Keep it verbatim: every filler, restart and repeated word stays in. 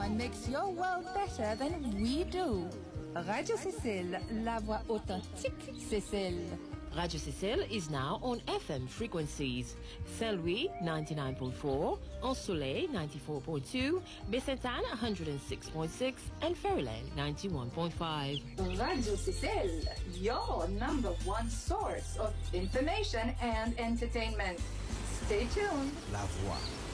one makes your world better than we do. Radio Cécile, la voix authentique Cécile. Radio Cécile is now on F M frequencies. Saint-Louis ninety-nine point four, Ensoleil ninety-four point two, Baie-Sainte-Anne one hundred six point six, and Fairyland ninety-one point five. Radio Cécile, your number one source of information and entertainment. Stay tuned. La voix